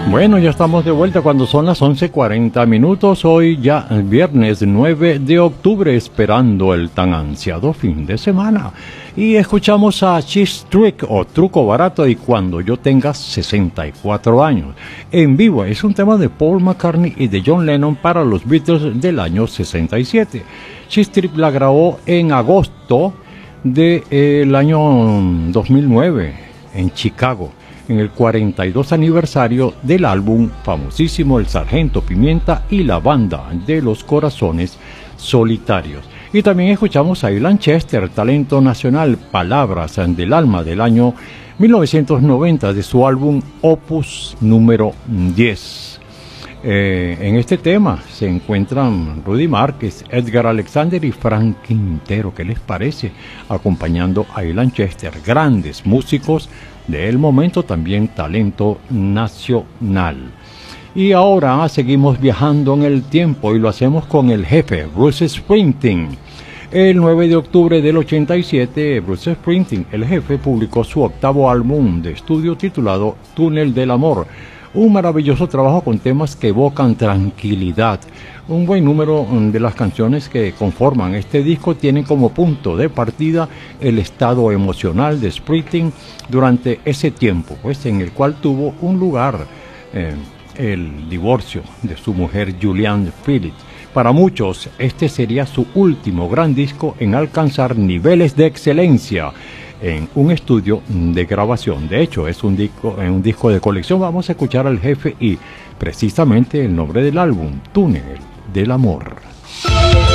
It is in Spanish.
Bueno, ya estamos de vuelta cuando son las 11:40 minutos. Hoy ya viernes 9 de octubre, esperando el tan ansiado fin de semana. Y escuchamos a Cheap Trick o Truco Barato y Cuando yo tenga 64 años. En vivo, es un tema de Paul McCartney y de John Lennon para los Beatles del año 67. Cheap Trick la grabó en agosto del año 2009 en Chicago, en el 42 aniversario del álbum famosísimo El Sargento Pimienta y la Banda de los Corazones Solitarios. Y también escuchamos a Ilan Chester, talento nacional, Palabras del Alma, del año 1990, de su álbum Opus número 10. En este tema se encuentran Rudy Márquez, Edgar Alexander y Frank Quintero. ¿Qué les parece? Acompañando a Ilan Chester, grandes músicos del momento, también talento nacional. Y ahora seguimos viajando en el tiempo y lo hacemos con el jefe Bruce Springsteen. El 9 de octubre del 87, Bruce Springsteen, el jefe, publicó su octavo álbum de estudio titulado Túnel del Amor. Un maravilloso trabajo con temas que evocan tranquilidad. Un buen número de las canciones que conforman este disco tienen como punto de partida el estado emocional de Springsteen durante ese tiempo, pues en el cual tuvo un lugar el divorcio de su mujer Julianne Phillips. Para muchos, este sería su último gran disco en alcanzar niveles de excelencia en un estudio de grabación. De hecho, es un disco de colección. Vamos a escuchar al jefe y precisamente el nombre del álbum, Túnel del Amor.